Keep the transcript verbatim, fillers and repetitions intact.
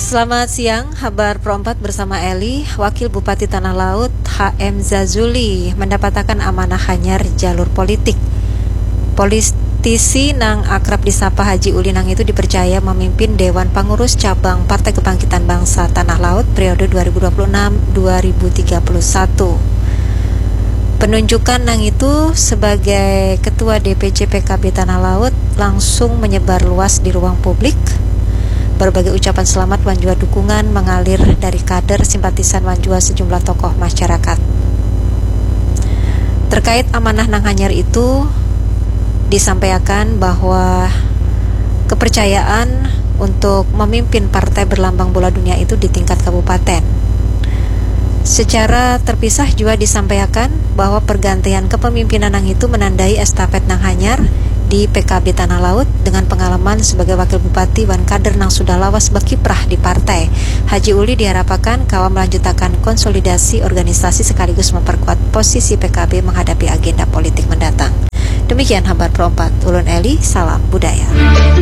Selamat siang, Habar Pro empat bersama Eli. Wakil Bupati Tanah Laut H M Zazuli mendapatkan amanah hanyar jalur politik. Politisi Nang akrab disapa Haji Uli Nang itu dipercaya memimpin Dewan Pengurus Cabang Partai Kebangkitan Bangsa Tanah Laut periode dua ribu dua puluh enam sampai dua ribu tiga puluh satu. Penunjukan Nang itu sebagai Ketua D P C P K B Tanah Laut langsung menyebar luas di ruang publik. Berbagai ucapan selamat Wanjua dukungan mengalir dari kader simpatisan Wanjua sejumlah tokoh masyarakat. Terkait amanah Nang Hanyar itu disampaikan bahwa kepercayaan untuk memimpin partai berlambang bola dunia itu di tingkat kabupaten. Secara terpisah juga disampaikan bahwa pergantian kepemimpinan Nang itu menandai estafet Nang Hanyar di P K B Tanah Laut dengan pengalaman sebagai wakil bupati wan kader Nang sudah lawas berkiprah di partai. Haji Uli diharapkan kawan melanjutkan konsolidasi organisasi sekaligus memperkuat posisi P K B menghadapi agenda politik mendatang. Demikian Habar Pro empat, Ulun Eli, salam budaya.